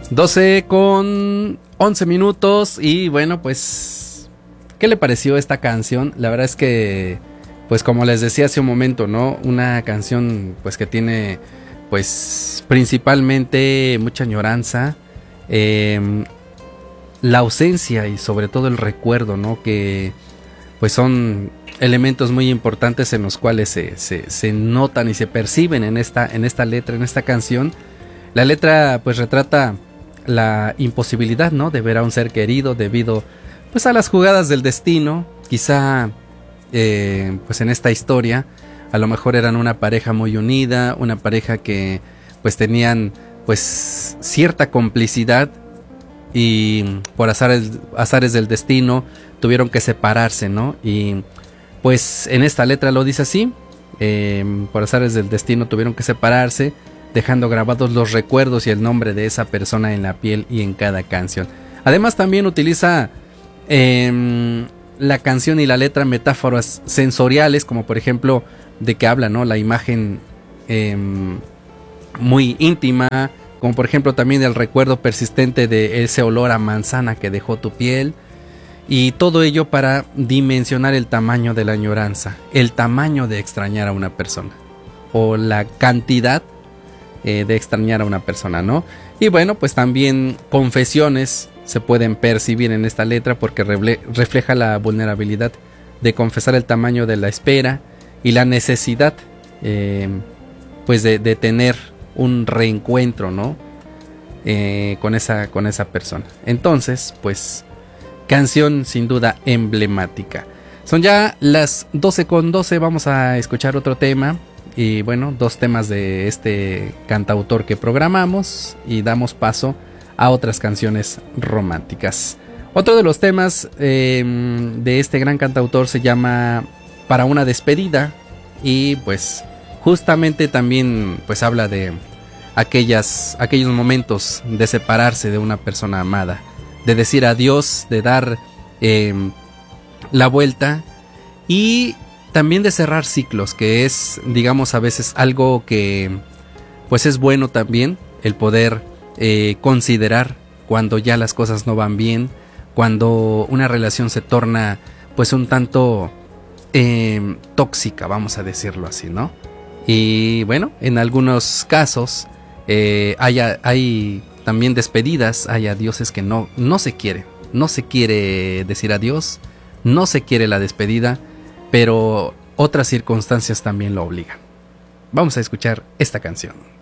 12:11 y bueno, pues, ¿qué le pareció esta canción? La verdad es que, pues como les decía hace un momento, ¿no? Una canción pues que tiene pues principalmente mucha añoranza, la ausencia y sobre todo el recuerdo, ¿no? Que pues son elementos muy importantes en los cuales se notan y se perciben en esta letra, en esta canción. La letra pues retrata la imposibilidad, ¿no? De ver a un ser querido debido pues a las jugadas del destino. Quizá pues en esta historia a lo mejor eran una pareja muy unida, una pareja que pues tenían pues cierta complicidad y por azares del destino tuvieron que separarse, ¿no? Y pues en esta letra lo dice así, por azares del destino tuvieron que separarse, dejando grabados los recuerdos y el nombre de esa persona en la piel y en cada canción. Además también utiliza la canción y la letra metáforas sensoriales, como por ejemplo de que habla, ¿no? La imagen muy íntima, como por ejemplo también el recuerdo persistente de ese olor a manzana que dejó tu piel. Y todo ello para dimensionar el tamaño de la añoranza, el tamaño de extrañar a una persona, o la cantidad de extrañar a una persona, ¿no? Y bueno, pues también confesiones se pueden percibir en esta letra porque refleja la vulnerabilidad de confesar el tamaño de la espera y la necesidad pues de tener un reencuentro, ¿no? Con esa persona. Entonces, pues, canción sin duda emblemática. Son ya las 12:12, vamos a escuchar otro tema. Y bueno, dos temas de este cantautor que programamos y damos paso a otras canciones románticas. Otro de los temas de este gran cantautor se llama Para una despedida y pues justamente también pues habla de aquellos momentos de separarse de una persona amada, de decir adiós, de dar la vuelta y también de cerrar ciclos, que es, digamos, a veces algo que pues es bueno también el poder considerar cuando ya las cosas no van bien, cuando una relación se torna pues un tanto tóxica, vamos a decirlo así, ¿no? Y bueno, en algunos casos hay también despedidas, hay adioses que no se quiere decir adiós, no se quiere la despedida, pero otras circunstancias también lo obligan. Vamos a escuchar esta canción.